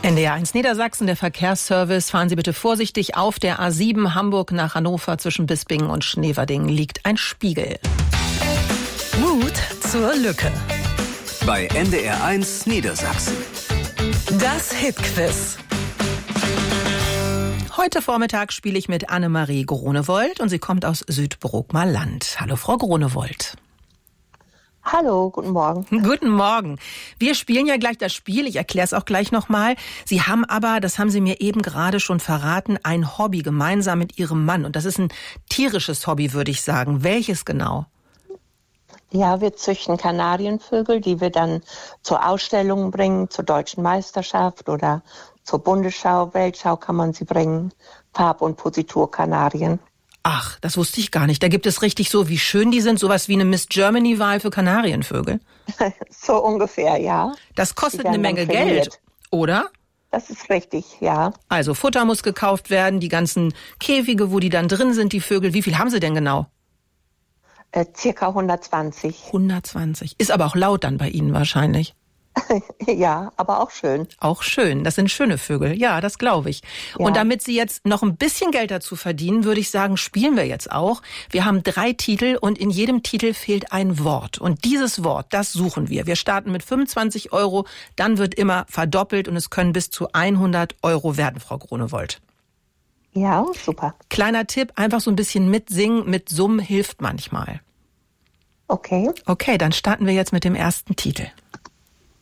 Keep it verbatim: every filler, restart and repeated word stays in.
N D R eins Niedersachsen, der Verkehrsservice. Fahren Sie bitte vorsichtig. Auf der A sieben Hamburg nach Hannover zwischen Bispingen und Schneverdingen liegt ein Spiegel. Mut zur Lücke. Bei N D R eins Niedersachsen. Das Hitquiz. Heute Vormittag spiele ich mit Annemarie Gronewold und sie kommt aus Südbrookmer Land. Hallo, Frau Gronewold. Hallo, guten Morgen. Guten Morgen. Wir spielen ja gleich das Spiel. Ich erkläre es auch gleich nochmal. Sie haben aber, das haben Sie mir eben gerade schon verraten, ein Hobby gemeinsam mit Ihrem Mann. Und das ist ein tierisches Hobby, würde ich sagen. Welches genau? Ja, wir züchten Kanarienvögel, die wir dann zur Ausstellung bringen, zur Deutschen Meisterschaft oder zur Bundesschau, Weltschau kann man sie bringen. Farb- und Positurkanarien. Ach, das wusste ich gar nicht. Da gibt es richtig so, wie schön die sind, sowas wie eine Miss Germany-Wahl für Kanarienvögel. So ungefähr, ja. Das kostet eine Menge Geld, oder? Das ist richtig, ja. Also Futter muss gekauft werden, die ganzen Käfige, wo die dann drin sind, die Vögel. Wie viel haben Sie denn genau? Äh, circa hundertzwanzig. hundertzwanzig. Ist aber auch laut dann bei Ihnen wahrscheinlich. Ja, aber auch schön. Auch schön. Das sind schöne Vögel. Ja, das glaube ich. Ja. Und damit Sie jetzt noch ein bisschen Geld dazu verdienen, würde ich sagen, spielen wir jetzt auch. Wir haben drei Titel und in jedem Titel fehlt ein Wort. Und dieses Wort, das suchen wir. Wir starten mit fünfundzwanzig Euro, dann wird immer verdoppelt und es können bis zu hundert Euro werden, Frau Gronewold. Ja, super. Kleiner Tipp, einfach so ein bisschen mitsingen, mit Summen hilft manchmal. Okay. Okay, dann starten wir jetzt mit dem ersten Titel.